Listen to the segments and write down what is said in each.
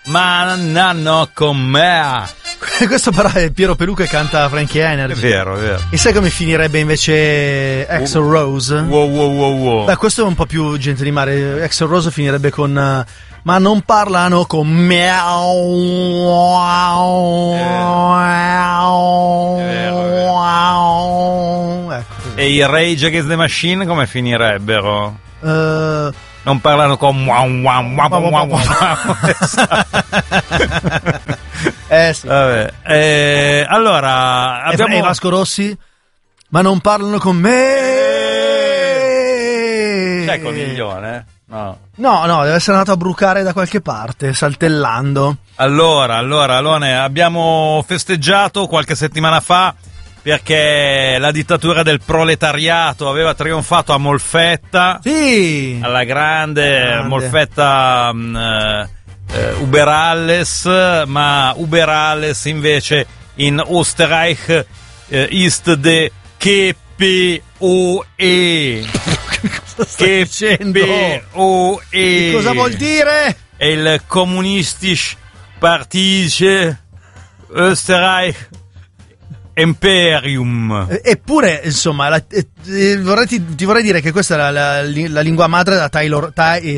Ma nanno con me. Questo però è Piero Pelù che canta Frankie Energy. È vero, è vero. E sai come finirebbe invece Axl Rose? Wow. Beh, questo è un po' più gente di mare. Axl Rose finirebbe con ma non parlano con miau. Ecco. E i Rage Against the Machine come finirebbero? Non parlano con sì. Vabbè. Allora abbiamo e Vasco Rossi, ma non parlano con me. C'è Coniglione? No, deve essere andato a brucare da qualche parte, saltellando. Allora, Alone, abbiamo festeggiato qualche settimana fa perché la dittatura del proletariato aveva trionfato a Molfetta. Sì! Alla grande. Molfetta Uberalles, ma Uberalles invece in Österreich ist de KPOE. KPOE. Cosa vuol dire? È il Kommunistische Partei Österreich Imperium. Eppure, insomma, ti vorrei dire che questa è la lingua madre della Tyrol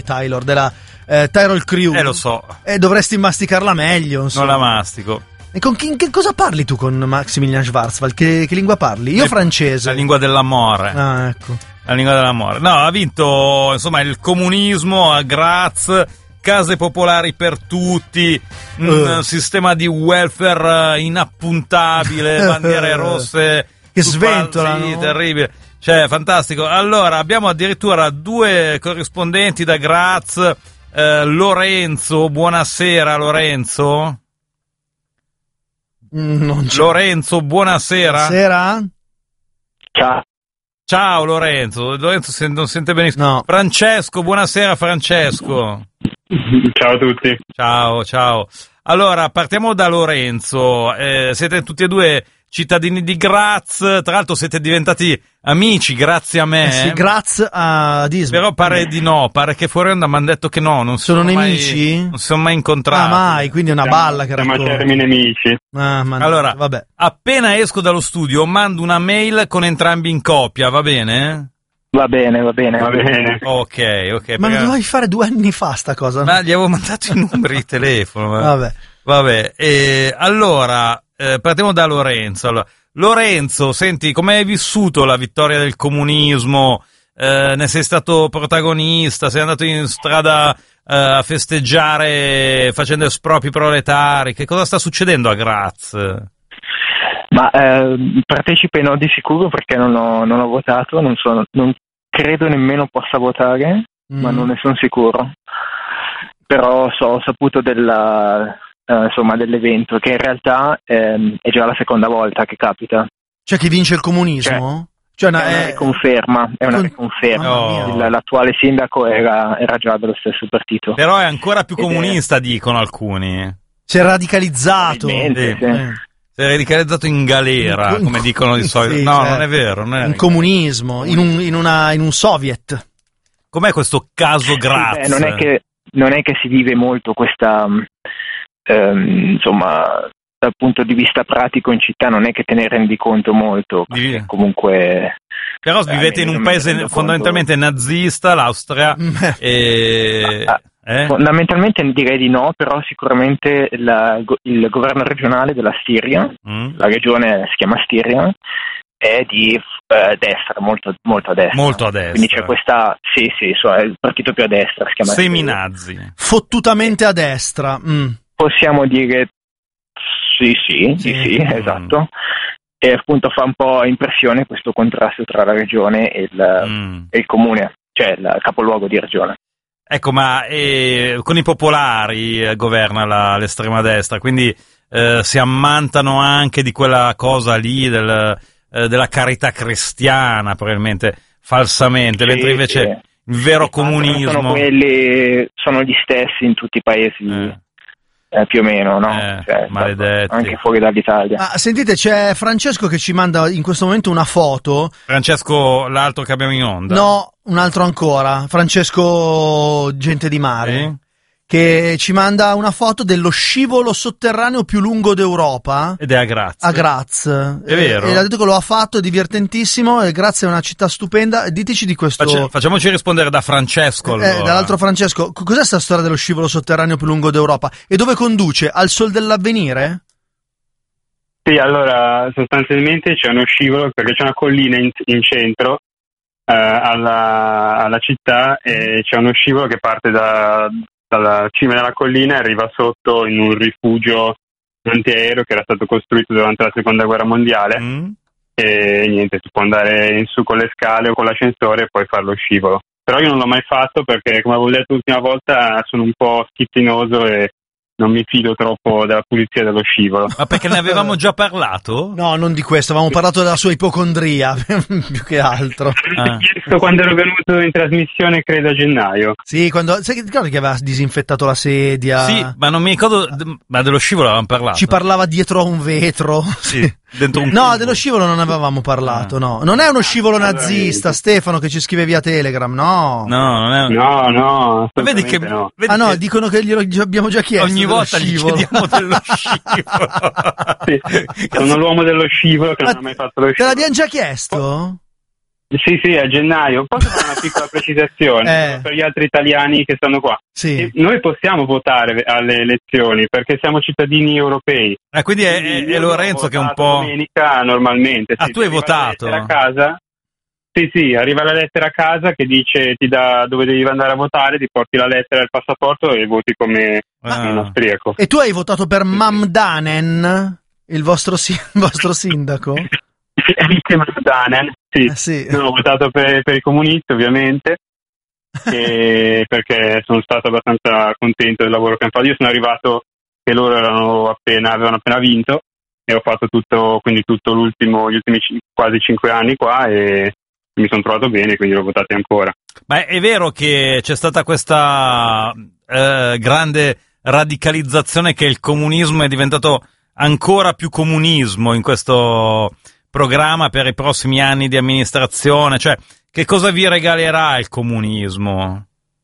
Crew. Lo so. E dovresti masticarla meglio, insomma. Non la mastico. E che cosa parli tu con Maximilian Schwarzwald? Che lingua parli? Io francese. La lingua dell'amore. Ah, ecco. La lingua dell'amore. No, ha vinto, insomma, il comunismo a Graz, case popolari per tutti, un sistema di welfare inappuntabile, bandiere rosse che sventolano. Sì, terribile. Cioè, fantastico. Allora, abbiamo addirittura 2 corrispondenti da Graz. Lorenzo, buonasera Lorenzo. Non c'è. Lorenzo, buonasera. Buonasera. Ciao Lorenzo non sente benissimo. No. Francesco, buonasera Francesco. Ciao a tutti. Ciao. Allora, partiamo da Lorenzo. Siete tutti e 2 cittadini di Graz, tra l'altro siete diventati amici grazie a me. Sì, grazie a Disney. Però pare di no, pare che fuori onda mi hanno detto che no, non sono nemici? Non si sono mai incontrati. Ah, mai, quindi è una balla che siamo racconta. a termine amici. Allora, vabbè. Appena esco dallo studio mando una mail con entrambi in copia, va bene? Va bene. Ok. Ma lo dovevi fare 2 anni fa sta cosa? Ma gli avevo mandato i numeri di telefono. Vabbè. Allora, partiamo da Lorenzo. Allora, Lorenzo, senti, come hai vissuto la vittoria del comunismo? Ne sei stato protagonista? Sei andato in strada a festeggiare facendo espropri proletari? Che cosa sta succedendo a Graz? Ma partecipe no di sicuro perché non ho votato, non credo nemmeno possa votare, ma non ne sono sicuro. Però ho saputo dell'evento, che in realtà è già la seconda volta che capita. Cioè che vince il comunismo? È una riconferma. Oh. L'attuale sindaco era già dello stesso partito. Però è ancora più comunista, dicono alcuni. Si è radicalizzato. Si è radicalizzato in galera, come dicono di solito. Sì, no, certo. non è vero. Non è in comunismo, in un soviet. Com'è questo caso Graz? Non è che si vive molto questa, insomma, dal punto di vista pratico in città non è che te ne rendi conto molto, comunque. Però vivete in un paese fondamentalmente nazista, l'Austria, Fondamentalmente direi di no, però sicuramente il governo regionale della Stiria, la regione si chiama Stiria, è di destra, molto a destra. Molto a destra. Quindi c'è questa, è il partito più a destra, si chiama Seminazi. Fottutamente a destra. Possiamo dire sì, esatto. E appunto fa un po' impressione questo contrasto tra la regione e il comune, cioè il capoluogo di regione. Ecco, ma con i popolari governa l'estrema destra, quindi si ammantano anche di quella cosa lì della carità cristiana, probabilmente falsamente, mentre invece il vero comunismo sono gli stessi in tutti i paesi. Più o meno, no? Maledetti. Anche fuori dall'Italia. Sentite, c'è Francesco che ci manda in questo momento una foto. Francesco, l'altro che abbiamo in onda? No, un altro ancora. Francesco Gente di Mare. che ci manda una foto dello scivolo sotterraneo più lungo d'Europa. Ed è a Graz. A Graz. È vero. E ha detto che lo ha fatto, è divertentissimo, e Graz è una città stupenda. Diteci di questo. Facciamoci rispondere da Francesco. Allora. Dall'altro Francesco, cos'è sta storia dello scivolo sotterraneo più lungo d'Europa? E dove conduce? Al Sol dell'Avvenire? Sì, allora sostanzialmente c'è uno scivolo perché c'è una collina in centro alla città, e c'è uno scivolo che parte dalla cima della collina e arriva sotto in un rifugio antiaereo che era stato costruito durante la seconda guerra mondiale. E niente, si può andare in su con le scale o con l'ascensore e poi fare lo scivolo. Però io non l'ho mai fatto perché, come avevo detto l'ultima volta, sono un po' schizzinoso e non mi fido troppo della pulizia dello scivolo. Ma perché ne avevamo già parlato? No, non di questo, avevamo parlato della sua ipocondria, più che altro. Quando ero venuto in trasmissione, credo a gennaio. Sì, sai che ricordi che aveva disinfettato la sedia? Sì, ma non mi ricordo, ma dello scivolo avevamo parlato. Ci parlava dietro a un vetro. Sì. Dentro un no, tubo. dello scivolo non avevamo parlato, no. Non è uno scivolo nazista, Stefano, che ci scrive via Telegram, no. No, Ma vedi che no. Vedi che... dicono che glielo abbiamo già chiesto. Ogni volta gli chiediamo dello scivolo. Sì, sono l'uomo dello scivolo che non ha mai fatto lo scivolo. Te l'abbiamo già chiesto? Sì, a gennaio. Posso fare una piccola precisazione per gli altri italiani che stanno qua? Sì. Noi possiamo votare alle elezioni perché siamo cittadini europei. Quindi è Lorenzo che è un po'... domenica normalmente. Ah, sì, tu hai votato? A casa. Sì, arriva la lettera a casa che dice ti dà dove devi andare a votare, ti porti la lettera e il passaporto e voti come un austriaco. E tu hai votato per Mamdanen, il vostro sindaco? Sì. Non ho votato per i comunisti, ovviamente, perché sono stato abbastanza contento del lavoro che hanno fatto. Io sono arrivato che loro avevano appena vinto e ho fatto tutto gli ultimi quasi 5 anni qua e mi sono trovato bene, quindi l'ho votato ancora. Ma è vero che c'è stata questa grande radicalizzazione, che il comunismo è diventato ancora più comunismo in questo programma per i prossimi anni di amministrazione? Cioè, che cosa vi regalerà il comunismo?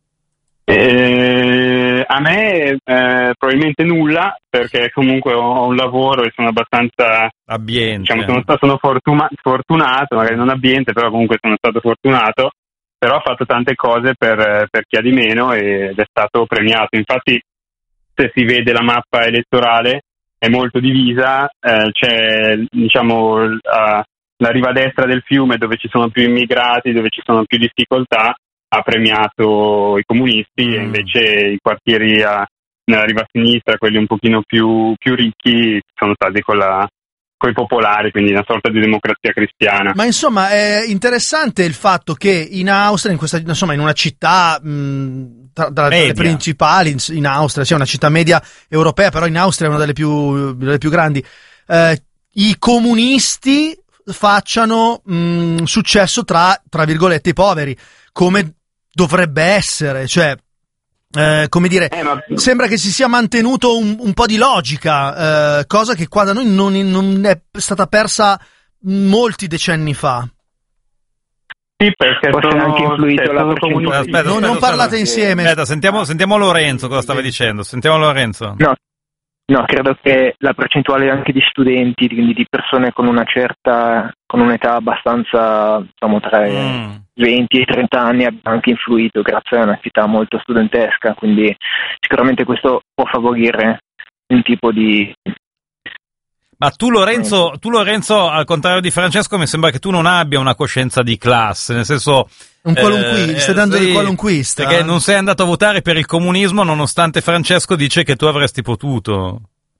A me probabilmente nulla, perché comunque ho un lavoro e sono abbastanza abbiente. Diciamo, sono fortunato, magari non abbiente, però comunque sono stato fortunato. Però ho fatto tante cose per chi ha di meno ed è stato premiato. Infatti, se si vede la mappa elettorale, è molto divisa, c'è la riva destra del fiume dove ci sono più immigrati, dove ci sono più difficoltà, ha premiato i comunisti, e invece i quartieri nella riva sinistra, quelli un pochino più ricchi, sono stati con i popolari, quindi una sorta di democrazia cristiana. Ma insomma è interessante il fatto che in Austria, in una città tra le principali in Austria, c'è una città media europea, però in Austria è una delle più grandi, i comunisti facciano successo tra virgolette i poveri, come dovrebbe essere, cioè come dire, sembra che si sia mantenuto un po' di logica, cosa che qua da noi non è stata persa molti decenni fa. Sì, perché sono anche influito la Aspetta, non parlate insieme. Aspetta, sentiamo Lorenzo cosa stava dicendo. Sentiamo Lorenzo. No, credo che la percentuale anche di studenti, quindi di persone con un'età abbastanza, diciamo, tra i 20 e i 30 anni, abbia anche influito grazie a una città molto studentesca, quindi sicuramente questo può favorire un tipo di... Ma tu Lorenzo, al contrario di Francesco, mi sembra che tu non abbia una coscienza di classe, nel senso... stai dando il qualunquista. Perché non sei andato a votare per il comunismo, nonostante Francesco dice che tu avresti potuto.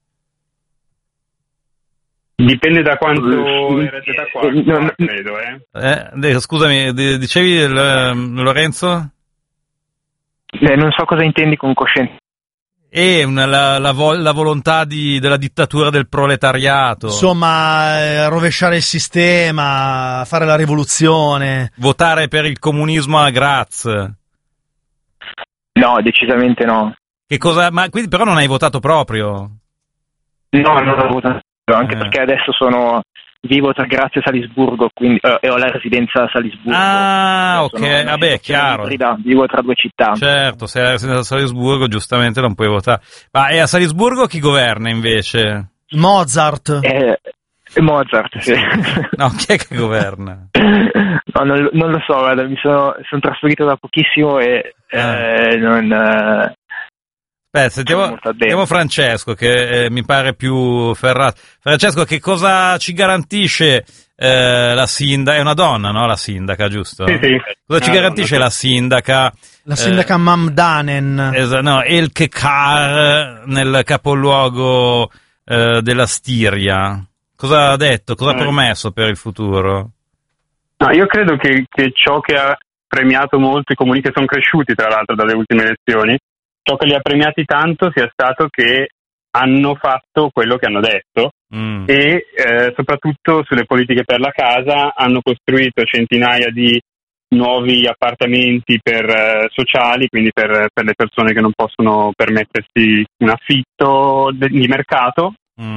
Dipende da quanto erate da qua, credo. Scusami, dicevi Lorenzo? Non so cosa intendi con coscienza. La volontà della dittatura del proletariato. Insomma, rovesciare il sistema, fare la rivoluzione. Votare per il comunismo a Graz. No, decisamente no. Che cosa? Ma quindi però non hai votato proprio? No, non ho votato, anche perché adesso sono vivo tra Graz e Salisburgo, quindi e ho la residenza a Salisburgo. Ah, ok, vabbè, è chiaro. Vivo tra due città. Certo, se hai la residenza a Salisburgo, giustamente non puoi votare. Ma e a Salisburgo chi governa invece? Mozart. Mozart, sì. No, chi è che governa? No, non lo so, guarda, mi sono trasferito da pochissimo e non... Sentiamo Francesco, che mi pare più ferrato. Francesco, che cosa ci garantisce la sindaca? È una donna, no? La sindaca, giusto? Sì. Cosa ci garantisce la sindaca? La sindaca Mamdanen. No, Elkekar nel capoluogo della Stiria. Cosa ha detto? Cosa ha promesso per il futuro? No, io credo che ciò che ha premiato molto i comuni, che sono cresciuti tra l'altro dalle ultime elezioni, ciò che li ha premiati tanto sia stato che hanno fatto quello che hanno detto e soprattutto sulle politiche per la casa hanno costruito centinaia di nuovi appartamenti sociali, quindi per le persone che non possono permettersi un affitto di mercato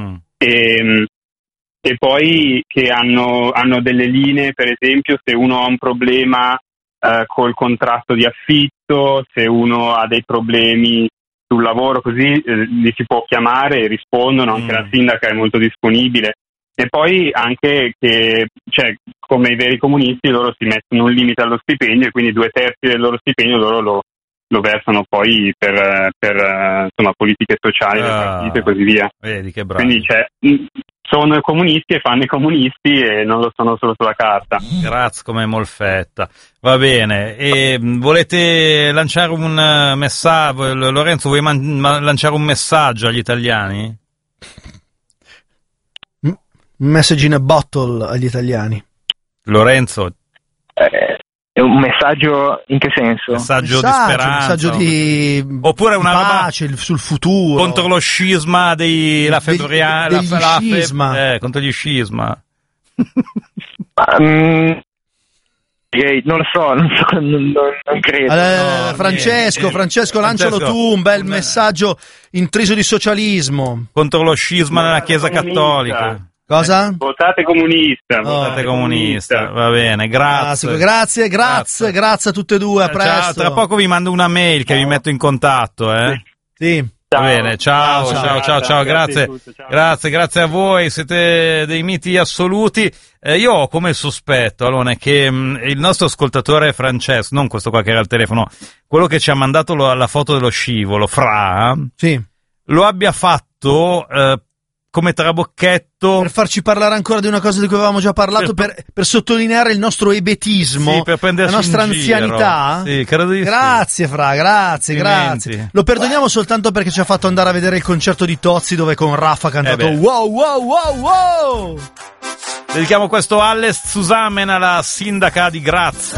e poi che hanno delle linee, per esempio se uno ha un problema col contratto di affitto, se uno ha dei problemi sul lavoro, così li si può chiamare e rispondono, anche la sindaca è molto disponibile. E poi anche che, cioè, come i veri comunisti, loro si mettono un limite allo stipendio e quindi 2/3 del loro stipendio loro lo versano poi per insomma, politiche sociali del partito e così via. Vedi che bravi. Quindi sono comunisti e fanno i comunisti e non lo sono solo sulla carta. Grazie come Molfetta. Va bene. E volete lanciare un messaggio? Lorenzo, vuoi lanciare un messaggio agli italiani? Un message in a bottle agli italiani. Lorenzo? È un messaggio in che senso? Messaggio di speranza. Un messaggio di oppure una pace roba sul futuro. contro lo scisma degli scisma. Contro gli scisma. Non lo so, non credo. Francesco, lancialo tu, un bel messaggio intriso di socialismo. Contro lo scisma nella Chiesa Cattolica. Cosa? Votate comunista. Votate comunista. Va bene, grazie. Grazie a tutte e due, a presto. Ciao, tra poco vi mando una mail che vi metto in contatto, Sì. Va bene, ciao, grazie a voi, siete dei miti assoluti. Io ho come sospetto, Alone, che il nostro ascoltatore Francesco, non questo qua che era al telefono, quello che ci ha mandato la foto dello scivolo, sì, lo abbia fatto come trabocchetto per farci parlare ancora di una cosa di cui avevamo già parlato, per sottolineare il nostro ebetismo, sì, per la nostra anzianità. Sì, credo di grazie grazie. Lo perdoniamo soltanto perché ci ha fatto andare a vedere il concerto di Tozzi dove con Raffa ha cantato wow. Dedichiamo questo Alles zusammen alla sindaca di Graz.